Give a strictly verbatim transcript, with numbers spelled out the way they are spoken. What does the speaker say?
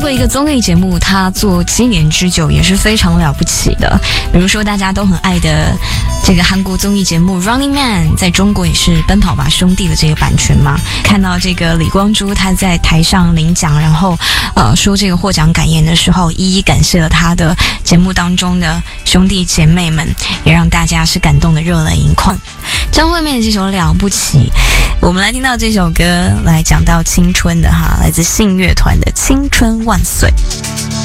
做一个综艺节目，它做七年之久也是非常了不起的。比如说大家都很爱的这个韩国综艺节目《Running Man》，在中国也是奔跑吧兄弟的这个版权嘛。看到这个李光洙他在台上领奖，然后呃说这个获奖感言的时候，一一感谢了他的节目当中的兄弟姐妹们，也让大家是感动的热泪盈眶。张惠妹的这首《了不起》，我们来听到这首歌来讲到青春的哈，来自信乐团的《青春万岁》。